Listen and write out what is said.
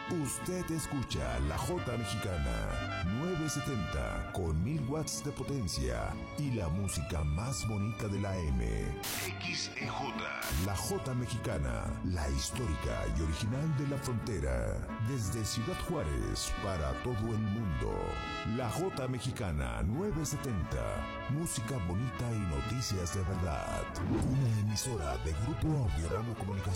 Usted escucha la J Mexicana 970 con 1000 watts de potencia y la música más bonita de la M. XEJ. La J Mexicana, la histórica y original de la frontera. Desde Ciudad Juárez para todo el mundo. La J Mexicana 970. Música bonita y noticias de verdad. Una emisora de Grupo Audiorama Comunicación.